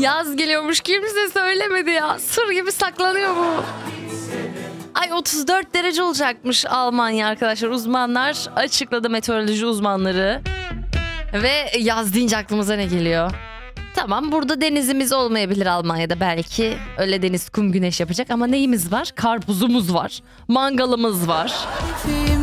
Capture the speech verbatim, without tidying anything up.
Yaz geliyormuş, kimse söylemedi ya. Sır gibi saklanıyor bu. Ay otuz dört derece olacakmış Almanya arkadaşlar. Uzmanlar açıkladı, meteoroloji uzmanları. Ve yaz deyince aklımıza ne geliyor? Tamam, burada denizimiz olmayabilir Almanya'da belki. Öyle deniz, kum, güneş yapacak ama neyimiz var? Karpuzumuz var. Mangalımız var.